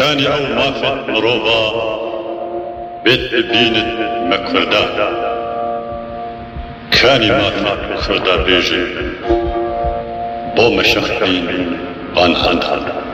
كاني أو مافت مروبا بيت ببينت مكردا كاني مافت خردا بيجي بو مشخين بان هند